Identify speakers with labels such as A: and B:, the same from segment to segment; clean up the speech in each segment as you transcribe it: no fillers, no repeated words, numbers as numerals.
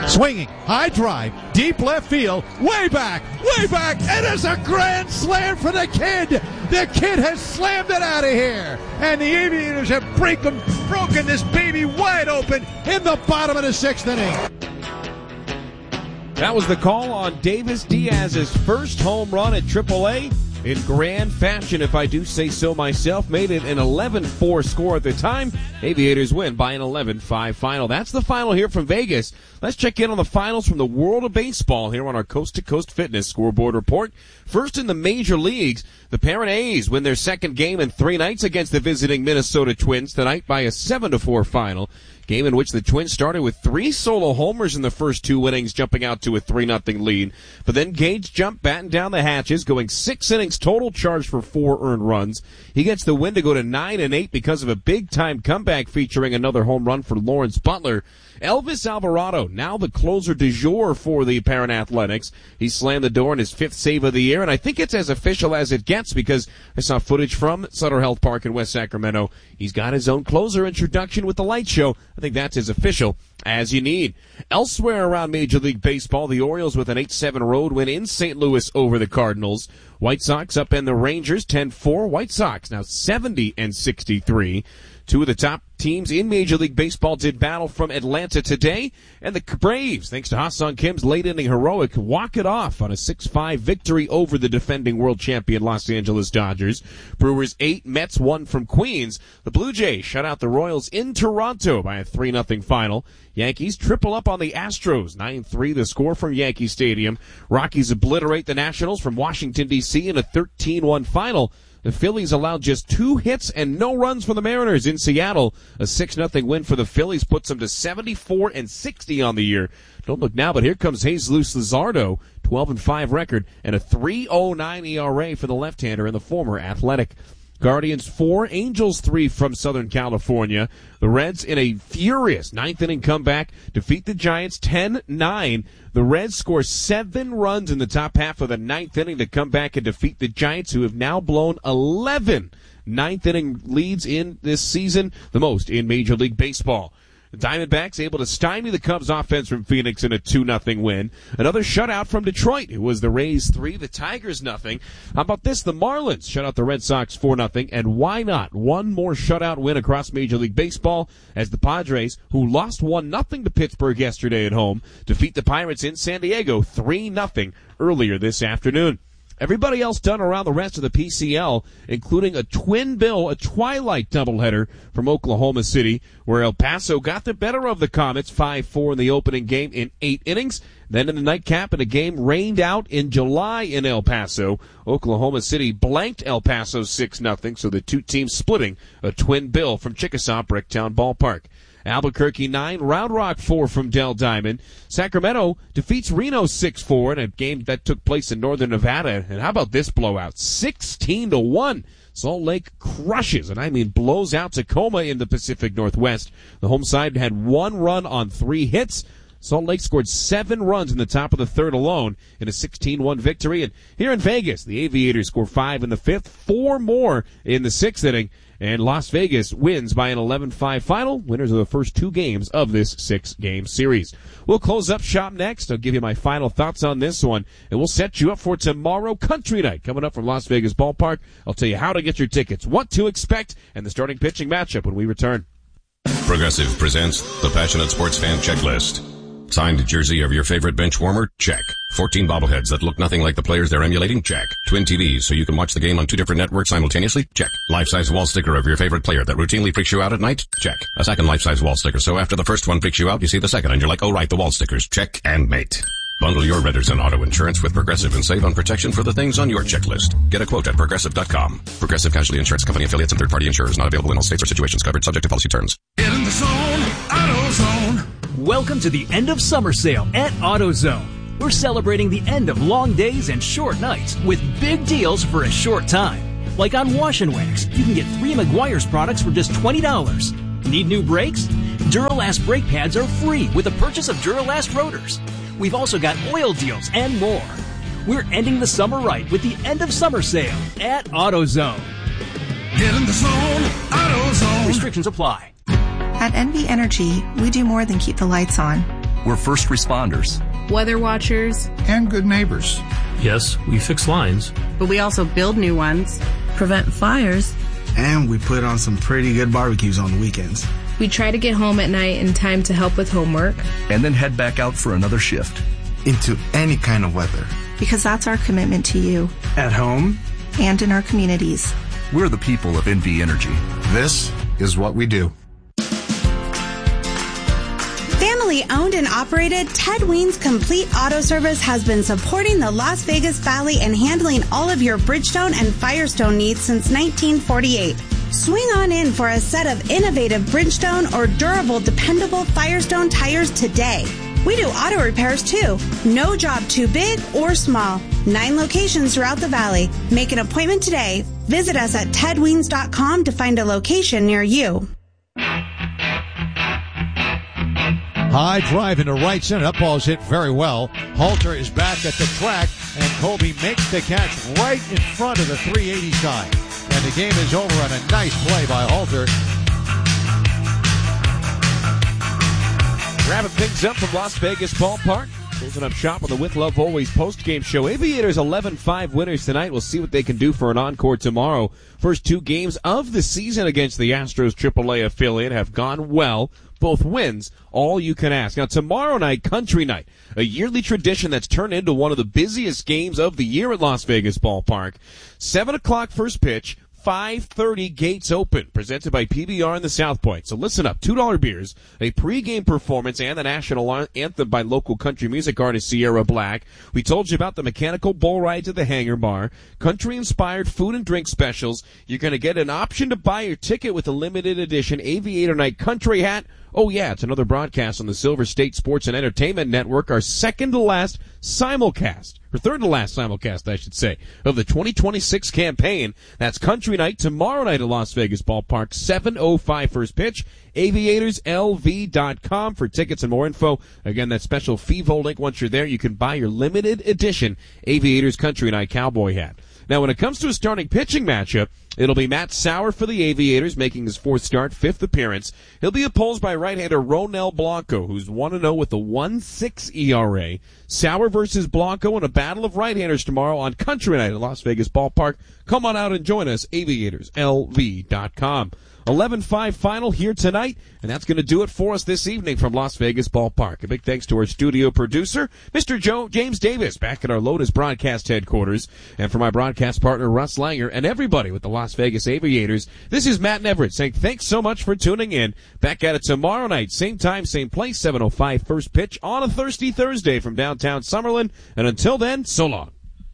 A: Swinging, high drive, deep left field, way back, and it's a grand slam for the kid. The kid has slammed it out of here, and the Aviators have broken this baby wide open in the bottom of the 6th inning.
B: That was the call on Davis Diaz's first home run at AAA. In grand fashion, if I do say so myself, made it an 11-4 score at the time. Aviators win by an 11-5 final. That's the final here from Vegas. Let's check in on the finals from the world of baseball here on our Coast to Coast Fitness Scoreboard Report. First in the major leagues, the Parent A's win their second game in 3 nights against the visiting Minnesota Twins tonight by a 7-4 final. Game in which the Twins started with 3 solo homers in the first 2 innings, jumping out to a 3-0 lead. But then Gage jumped, batting down the hatches, going 6 innings total, charged for 4 earned runs. He gets the win to go to 9-8 because of a big-time comeback featuring another home run for Lawrence Butler. Elvis Alvarado, now the closer du jour for the Parent Athletics. He slammed the door in his 5th save of the year, and I think it's as official as it gets because I saw footage from Sutter Health Park in West Sacramento. He's got his own closer introduction with the light show. I think that's as official as you need. Elsewhere around Major League Baseball, the Orioles with an 8-7 road win in St. Louis over the Cardinals. White Sox up in the Rangers 10-4. White Sox now 70-63. 2 of the top teams in Major League Baseball did battle from Atlanta today, and the Braves, thanks to Ha-Sung Kim's late-inning heroic, walk it off on a 6-5 victory over the defending world champion Los Angeles Dodgers. Brewers 8, Mets 1 from Queens. The Blue Jays shut out the Royals in Toronto by a 3-0 final. Yankees triple up on the Astros, 9-3 the score from Yankee Stadium. Rockies obliterate the Nationals from Washington, D.C. in a 13-1 final. The Phillies allowed just 2 hits and no runs for the Mariners in Seattle. A 6-0 win for the Phillies puts them to 74-60 on the year. Don't look now, but here comes Jesus Luzardo, 12-5 record, and a 3.09 ERA for the left-hander and the former Athletic. Guardians 4, Angels 3 from Southern California. The Reds in a furious 9th inning comeback defeat the Giants 10-9. The Reds score 7 runs in the top half of the 9th inning to come back and defeat the Giants, who have now blown 11 9th inning leads in this season, the most in Major League Baseball. The Diamondbacks able to stymie the Cubs offense from Phoenix in a 2-0 win. Another shutout from Detroit. It was the Rays 3, the Tigers 0. How about this? The Marlins shut out the Red Sox 4-0. And why not? One more shutout win across Major League Baseball as the Padres, who lost 1-0 to Pittsburgh yesterday at home, defeat the Pirates in San Diego 3-0 earlier this afternoon. Everybody else done around the rest of the PCL, including a twin bill, a twilight doubleheader from Oklahoma City, where El Paso got the better of the Comets 5-4 in the opening game in 8 innings. Then in the nightcap, in a game rained out in July in El Paso, Oklahoma City blanked El Paso 6-0, so the 2 teams splitting a twin bill from Chickasaw Bricktown Ballpark. Albuquerque 9, Round Rock 4 from Del Diamond. Sacramento defeats Reno 6-4 in a game that took place in northern Nevada. And how about this blowout? 16-1. Salt Lake crushes, and I mean blows out Tacoma in the Pacific Northwest. The home side had 1 run on 3 hits. Salt Lake scored 7 runs in the top of the 3rd alone in a 16-1 victory. And here in Vegas, the Aviators score 5 in the 5th, 4 more in the 6th inning. And Las Vegas wins by an 11-5 final. Winners of the first 2 games of this 6-game series. We'll close up shop next. I'll give you my final thoughts on this one. And we'll set you up for tomorrow Country Night coming up from Las Vegas Ballpark. I'll tell you how to get your tickets, what to expect, and the starting pitching matchup when we return.
C: Progressive presents the Passionate Sports Fan Checklist. Signed jersey of your favorite bench warmer? Check. 14 bobbleheads that look nothing like the players they're emulating? Check. Twin TVs so you can watch the game on 2 different networks simultaneously? Check. Life-size wall sticker of your favorite player that routinely freaks you out at night? Check. A second life-size wall sticker so after the first one freaks you out, you see the second and you're like, oh right, the wall stickers. Check and mate. Bundle your renters and auto insurance with Progressive and save on protection for the things on your checklist. Get a quote at Progressive.com. Progressive Casualty Insurance Company affiliates and third-party insurers not available in all states or situations covered subject to policy terms.
D: Get in the zone, AutoZone.
E: Welcome to the end of summer sale at AutoZone. We're celebrating the end of long days and short nights with big deals for a short time. Like on Wash and Wax, you can get 3 Meguiar's products for just $20. Need new brakes? Duralast brake pads are free with the purchase of Duralast rotors. We've also got oil deals and more. We're ending the summer right with the end of summer sale at AutoZone.
D: Get in the zone, AutoZone.
E: Restrictions apply.
F: At NV Energy, we do more than keep the lights on. We're first responders,
G: weather watchers,
D: And good neighbors.
H: Yes, we fix lines,
G: but we also build new ones, prevent fires,
I: and we put on some pretty good barbecues on the weekends.
J: We try to get home at night in time to help with homework,
F: and then head back out for another shift.
I: Into any kind of weather.
K: Because that's our commitment to you.
I: At home.
K: And in our communities.
F: We're the people of NV Energy.
I: This is what we do.
L: Family owned and operated, Ted Ween's Complete Auto Service has been supporting the Las Vegas Valley and handling all of your Bridgestone and Firestone needs since 1948. Swing on in for a set of innovative Bridgestone or durable, dependable Firestone tires today. We do auto repairs too. No job too big or small. 9 locations throughout the valley. Make an appointment today. Visit us at tedweens.com to find a location near you.
A: High drive into right center. That ball's hit very well. Halter is back at the track, and Colby makes the catch right in front of the 380 side. And the game is over on a nice play by Halter.
B: Wrapping things up from Las Vegas Ballpark. Closing up shop on the With Love Always post-game show. Aviators 11-5 winners tonight. We'll see what they can do for an encore tomorrow. First 2 games of the season against the Astros AAA affiliate have gone well. Both wins, all you can ask. Now, tomorrow night, Country Night, a yearly tradition that's turned into one of the busiest games of the year at Las Vegas Ballpark. 7 o'clock first pitch, 5:30 gates open, presented by PBR and the South Point. So listen up, $2 beers, a pregame performance, and the national anthem by local country music artist Sierra Black. We told you about the mechanical bull rides at the Hangar Bar, country-inspired food and drink specials. You're going to get an option to buy your ticket with a limited edition Aviator Night country hat. Oh, yeah, it's another broadcast on the Silver State Sports and Entertainment Network, our second-to-last simulcast, or third-to-last simulcast, I should say, of the 2026 campaign. That's Country Night tomorrow night at Las Vegas Ballpark, 7:05 first pitch. AviatorsLV.com for tickets and more info. Again, that special FIVO link. Once you're there, you can buy your limited edition Aviators Country Night cowboy hat. Now, when it comes to a starting pitching matchup, it'll be Matt Sauer for the Aviators, making his 4th start, 5th appearance. He'll be opposed by right-hander Ronel Blanco, who's 1-0 with a 1.6 ERA. Sauer versus Blanco in a battle of right-handers tomorrow on Country Night at Las Vegas Ballpark. Come on out and join us, AviatorsLV.com. 11-5 final here tonight, and that's going to do it for us this evening from Las Vegas Ballpark. A big thanks to our studio producer, Mr. James Davis, back at our Lotus broadcast headquarters, and for my broadcast partner, Russ Langer, and everybody with the Las Vegas Aviators. This is Matt Everett saying thanks so much for tuning in. Back at it tomorrow night, same time, same place, 7:05 first pitch on a Thirsty Thursday from downtown Summerlin, and until then, so long.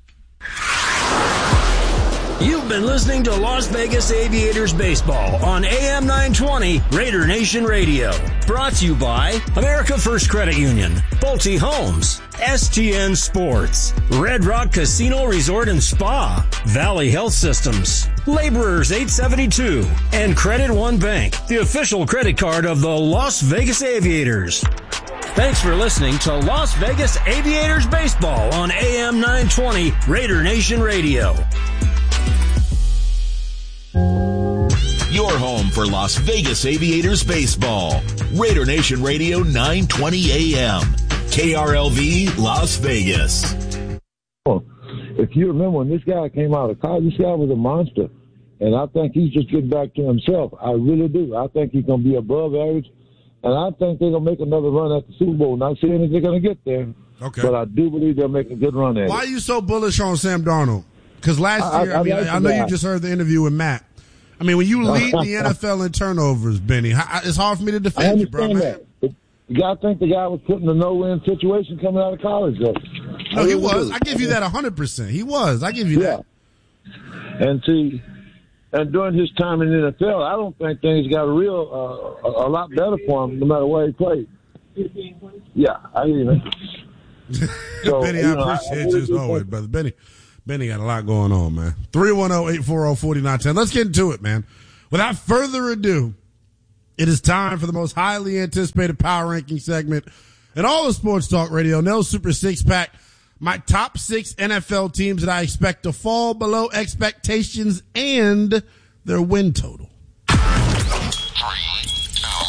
M: You've been listening to Las Vegas Aviators Baseball on AM 920 Raider Nation Radio. Brought to you by America First Credit Union, Pulte Homes, STN Sports, Red Rock Casino Resort and Spa, Valley Health Systems, Laborers 872, and Credit One Bank, the official credit card of the Las Vegas Aviators. Thanks for listening to Las Vegas Aviators Baseball on AM 920 Raider Nation Radio.
N: Your home for Las Vegas Aviators baseball. Raider Nation Radio 920 AM. KRLV Las Vegas.
O: If you remember when this guy came out of college, this guy was a monster. And I think he's just getting back to himself. I really do. I think he's going to be above average. And I think they're going to make another run at the Super Bowl. Not saying that they're going to get there.
A: Okay.
O: But I do believe they'll make a good run at it.
P: Why are you so bullish on Sam Darnold? Because last year, I know you just heard the interview with Matt. I mean, when you lead the NFL in turnovers, Benny, it's hard for me to defend you, bro, man.
O: That. You got to think the guy was put in a no-win situation coming out of college, though.
P: No, he was. I give you that 100%. He was. I give you that.
O: And see, and during his time in the NFL, I don't think things got a lot better for him, no matter where he played. Yeah, I hear you.
P: So, Benny, I appreciate you as always, brother. Benny got a lot going on, man. 310-840-4910. Let's get into it, man. Without further ado, it is time for the most highly anticipated power ranking segment in all of sports talk radio. Nell's Super Six Pack. My top 6 NFL teams that I expect to fall below expectations and their win total.
N: 3,